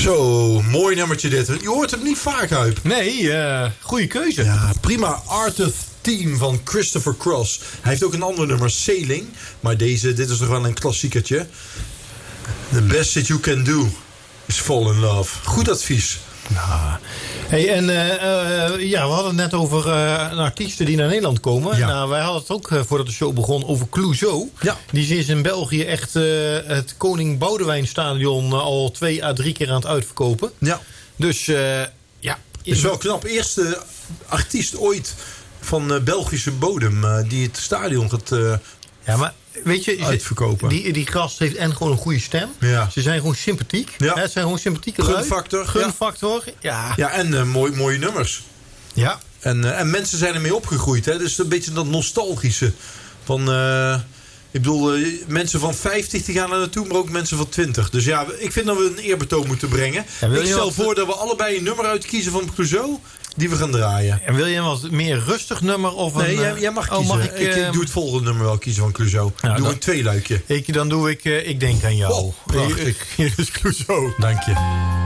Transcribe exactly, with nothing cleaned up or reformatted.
Zo, mooi nummertje dit. Je hoort hem niet vaak, Huip. Nee, uh, goede keuze. Ja, prima. Arthur Theme van Christopher Cross. Hij heeft ook een ander nummer, Sailing. Maar deze, dit is toch wel een klassiekertje. The best that you can do is fall in love. Goed advies. Nou, hey, en uh, uh, ja, we hadden het net over uh, artiesten die naar Nederland komen. Ja. Nou, wij hadden het ook uh, voordat de show begon over Clouseau. Ja. Die is in België echt uh, het Koning Boudewijn Stadion uh, al twee à drie keer aan het uitverkopen. Ja. Dus uh, ja. Is wel knap. Eerste artiest ooit van uh, Belgische bodem uh, die het stadion gaat uh, ja, maar weet je, uitverkopen. Die, die gast heeft en gewoon een goede stem. Ja. Ze zijn gewoon sympathiek. Ja. Hè, het zijn gewoon sympathieke lui. Gunfactor. Gunfactor. Ja. Ja, en uh, mooi, mooie nummers. Ja. En, uh, en mensen zijn ermee opgegroeid. Hè? Dus een beetje dat nostalgische. Van, uh, ik bedoel, uh, mensen van vijftig die gaan er naartoe, maar ook mensen van twintig. Dus ja, ik vind dat we een eerbetoon moeten brengen. Ja, ik stel wat... voor dat we allebei een nummer uitkiezen van Clouseau die we gaan draaien. En wil je een wat meer rustig nummer? Of een, nee, jij, jij mag oh, kiezen. Mag ik, ik, uh... ik doe het volgende nummer wel kiezen van Clouseau. Nou, doe dan... een tweeluikje. Ik, dan doe ik, uh, ik denk aan jou. Oh, prachtig. Hier is Clouseau. Dank je.